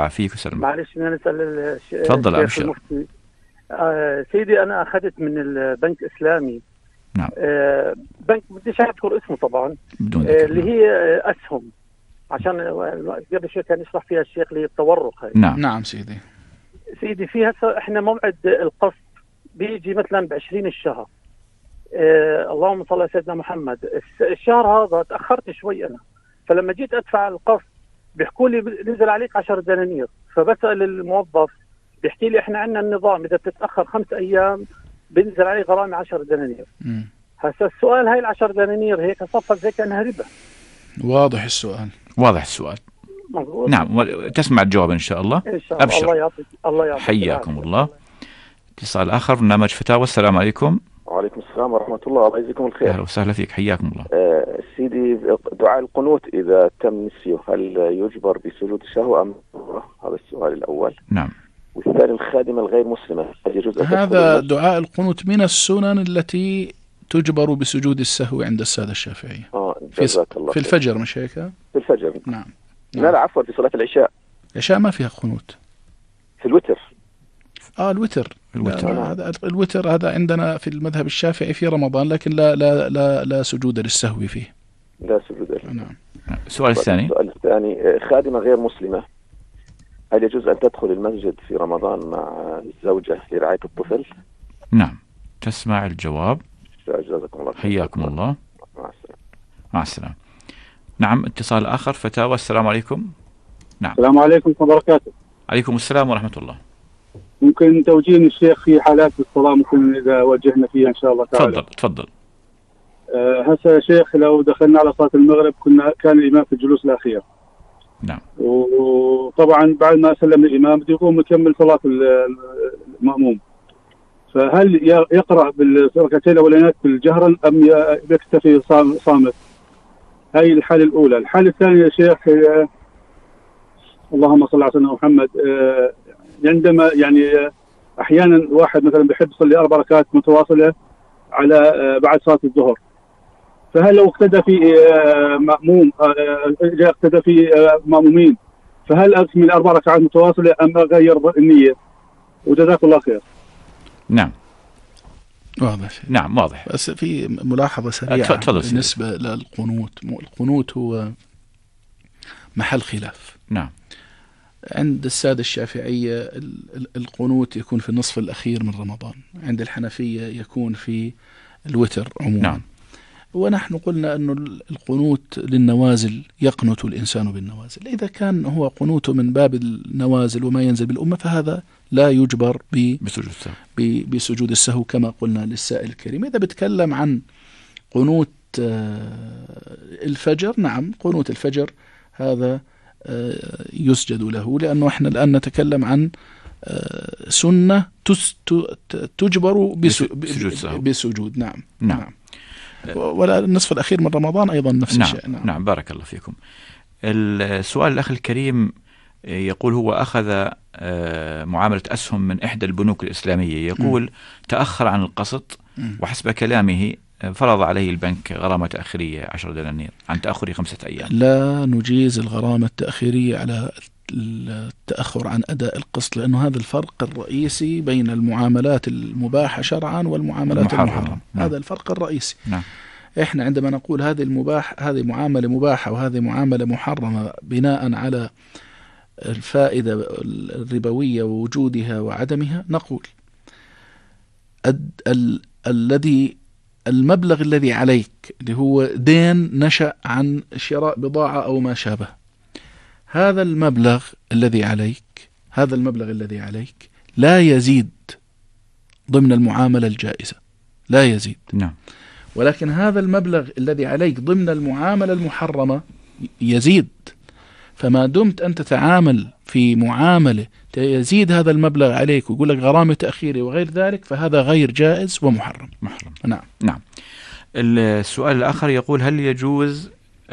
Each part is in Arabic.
يعافيك وسلمك. معلش بدنا نسأل تفضل الشيخ المفتي. سيدي أنا أخذت من البنك إسلامي. نعم. بنك بديش أذكر اسمه طبعا، بدون ذكر. اللي هي أسهم، عشان قبل شوي كان يشرح فيها الشيخ اللي هي التورق هاي. نعم. نعم سيدي في هسه إحنا موعد القسط بيجي مثلا ب20 الشهر. اللهم صل على سيدنا محمد. الشهر هذا تأخرت شوي أنا، فلما جيت أدفع القسط بيحكوا لي نزل عليك 10 دنانير. فبسأل الموظف بيحكي لي إحنا عندنا النظام إذا بتتأخر 5 أيام بينزل عليه غرامة 10 دنانير. هسه السؤال هاي 10 دنانير هيك صفت زي كأنها ربا. واضح السؤال. مضبوط. نعم، تسمع الجواب إن شاء الله. إن شاء الله. أبشر. الله يعطيك. حياكم الله. اتصال آخر، برنامج فتاوى. السلام عليكم. وعليكم السلام ورحمة الله، الله يجزيكم الخير. أهلا وسهلا فيك، حياكم الله. سيدي، دعاء القنوت إذا تم نسيه هل يجبر بسجود الشهوة أم؟ هذا السؤال الأول. نعم. والثاني، الخادمة الغير مسلمة هل يجوز هذا دعاء القنوت من السنن التي تجبر بسجود السهو عند السادة الشافعية. في الفجر مش هيك؟ في الفجر. نعم. لا عفوا، في صلاة العشاء. العشاء ما فيها قنوت. في الوتر. الوتر. الوتر هذا عندنا في المذهب الشافعي في رمضان، لكن لا سجود للسهو فيه. لا سجود له. نعم. السؤال الثاني، خادمة غير مسلمة هل يجوز أن تدخل المسجد في رمضان مع الزوجة لرعاية الطفل؟ نعم. تسمع الجواب. جزاكم الله. حياكم الله. مع السلامة. نعم. اتصال آخر، فتاوى. السلام عليكم. نعم. السلام عليكم ورحمة الله وبركاته. عليكم السلام ورحمة الله. ممكن توجيه الشيخ في حالات الصلاة ممكن إذا وجهنا فيها إن شاء الله تعالى. تفضل. هسه يا شيخ لو دخلنا على صلاة المغرب كان الإمام في الجلوس الأخير. نعم. وطبعا بعد ما سلم الإمام بده يقوم يكمل صلاة المأموم، فهل يقرأ بالركعتين الأولانيات بالجهرا أم يكتفي صامت؟ هاي الحالة الأولى. الحالة الثانية يا شيخ، اللهم صل على سيدنا محمد، عندما يعني أحيانا واحد مثلا بيحب يصلي 4 ركعات متواصلة على بعد صلاة الظهر، فهل لو اقتدى في مأموم اقتدى في مأمومين فهل أكمل 4 ركعات متواصلة أم أغير النية؟ وجزاك الله خير. نعم. واضح. بس في ملاحظة سريعة بالنسبة للقنوت. القنوت هو محل خلاف. نعم. عند السادة الشافعية القنوت يكون في النصف الأخير من رمضان، عند الحنفية يكون في الوتر عموما. نعم. ونحن قلنا أن القنوت للنوازل يقنت الإنسان بالنوازل. إذا كان هو قنوت من باب النوازل وما ينزل بالأمة فهذا لا يجبر بسجود السهو كما قلنا للسائل الكريم. إذا بتكلم عن قنوت الفجر، نعم قنوت الفجر هذا يسجد له، لأنه احنا الآن نتكلم عن سنة تجبر بسجود. نعم. ولا النصف الأخير من رمضان أيضا نفس الشيء. نعم. بارك الله فيكم. السؤال الأخ الكريم يقول هو أخذ معاملة أسهم من إحدى البنوك الإسلامية، يقول تأخر عن القسط وحسب كلامه فرض عليه البنك غرامة تأخيرية 10 دنانير عن تأخر 5 أيام. لا نجيز الغرامة التأخيرية على التأخر عن أداء القسط، لأنه هذا الفرق الرئيسي بين المعاملات المباحة شرعا والمعاملات المحرمة. هذا الفرق الرئيسي. نعم. إحنا عندما نقول هذه معاملة مباحة وهذه معاملة محرمة بناء على الفائدة الربوية ووجودها وعدمها، نقول المبلغ الذي عليك اللي هو دين نشأ عن شراء بضاعة أو ما شابه، هذا المبلغ الذي عليك لا يزيد ضمن المعاملة الجائزة، لا يزيد. نعم. ولكن هذا المبلغ الذي عليك ضمن المعاملة المحرمة يزيد. فما دمت أن تتعامل في معاملة يزيد هذا المبلغ عليك ويقول لك غرامة تأخيري وغير ذلك فهذا غير جائز ومحرم. نعم. السؤال الآخر يقول هل يجوز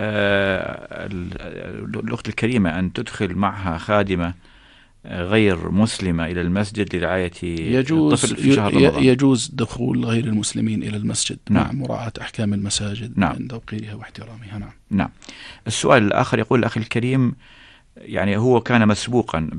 الأخت الكريمة أن تدخل معها خادمة غير مسلمة إلى المسجد لرعاية الطفل في شهر رمضان؟ يجوز دخول غير المسلمين إلى المسجد مع نعم. مراعاة أحكام المساجد من توقيرها واحترامها. نعم. السؤال الآخر يقول الأخ الكريم يعني هو كان مسبوقا